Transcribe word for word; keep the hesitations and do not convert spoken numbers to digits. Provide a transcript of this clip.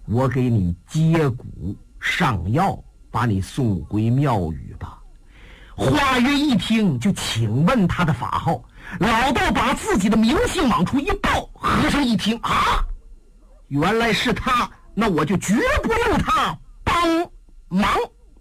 我给你接骨上药，把你送回庙宇吧。华约一听，就请问他的法号。老道把自己的名姓往出一报，和尚一听啊，原来是他，那我就绝不用他帮忙。